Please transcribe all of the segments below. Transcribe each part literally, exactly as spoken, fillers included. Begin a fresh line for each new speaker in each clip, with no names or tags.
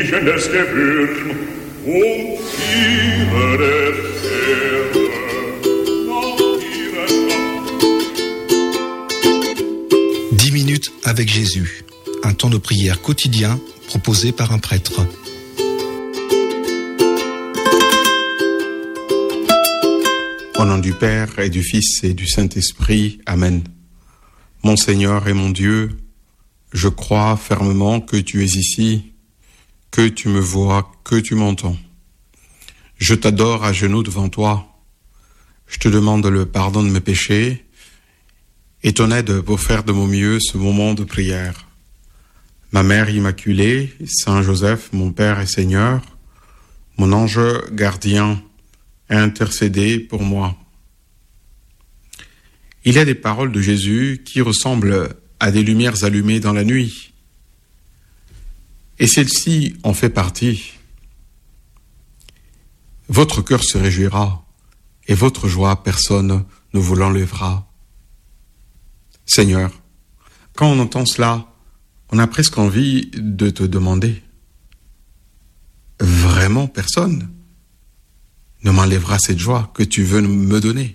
Dix minutes avec Jésus, un temps de prière quotidien proposé par un prêtre.
Au nom du Père et du Fils et du Saint-Esprit, Amen. Mon Seigneur et mon Dieu, je crois fermement que tu es ici, que tu me vois, que tu m'entends. Je t'adore à genoux devant toi. Je te demande le pardon de mes péchés et ton aide pour faire de mon mieux ce moment de prière. Ma Mère Immaculée, Saint Joseph, mon Père et Seigneur, mon ange gardien, intercédez pour moi. Il y a des paroles de Jésus qui ressemblent à des lumières allumées dans la nuit. Et celle-ci en fait partie. Votre cœur se réjouira et votre joie, personne ne vous l'enlèvera. Seigneur, quand on entend cela, on a presque envie de te demander, vraiment personne ne m'enlèvera cette joie que tu veux me donner?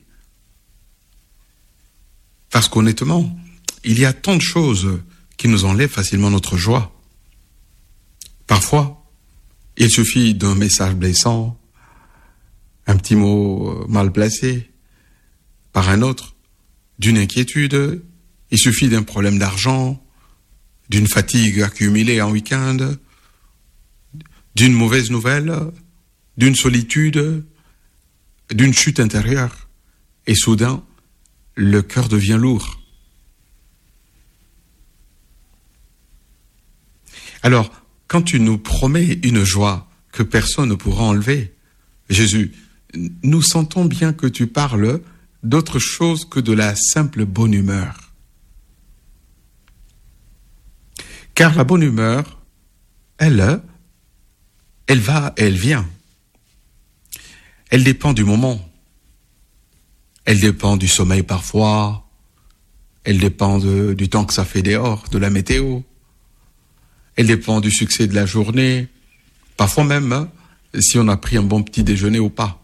Parce qu'honnêtement, il y a tant de choses qui nous enlèvent facilement notre joie. Parfois, il suffit d'un message blessant, un petit mot mal placé, par un autre, d'une inquiétude, il suffit d'un problème d'argent, d'une fatigue accumulée en week-end, d'une mauvaise nouvelle, d'une solitude, d'une chute intérieure, et soudain, le cœur devient lourd. Alors, quand tu nous promets une joie que personne ne pourra enlever, Jésus, nous sentons bien que tu parles d'autre chose que de la simple bonne humeur. Car la bonne humeur, elle, elle va, elle vient. Elle dépend du moment. Elle dépend du sommeil parfois. Elle dépend de, du temps que ça fait dehors, de la météo. Elle dépend du succès de la journée. Parfois même, hein, si on a pris un bon petit déjeuner ou pas.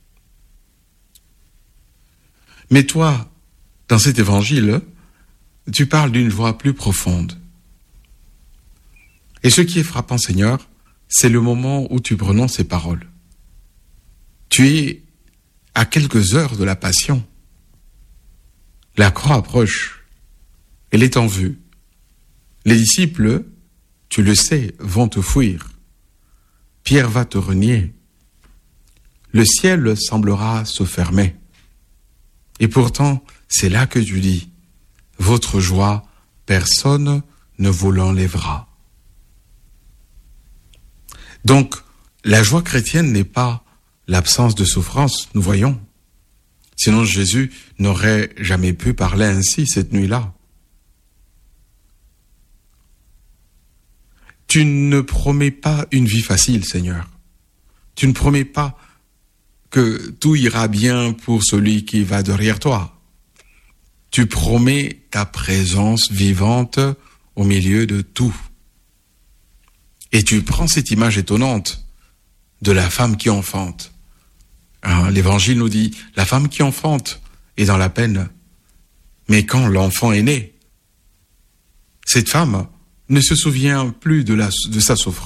Mais toi, dans cet évangile, tu parles d'une joie plus profonde. Et ce qui est frappant, Seigneur, c'est le moment où tu prononces ces paroles. Tu es à quelques heures de la passion. La croix approche. Elle est en vue. Les disciples, tu le sais, vont te fuir. Pierre va te renier. Le ciel semblera se fermer. Et pourtant, c'est là que tu dis, votre joie, personne ne vous l'enlèvera. Donc, la joie chrétienne n'est pas l'absence de souffrance, nous voyons. Sinon, Jésus n'aurait jamais pu parler ainsi cette nuit-là. Tu ne promets pas une vie facile, Seigneur. Tu ne promets pas que tout ira bien pour celui qui va derrière toi. Tu promets ta présence vivante au milieu de tout. Et tu prends cette image étonnante de la femme qui enfante. Hein, l'Évangile nous dit, la femme qui enfante est dans la peine. Mais quand l'enfant est né, cette femme ne se souvient plus de, la, de sa souffrance.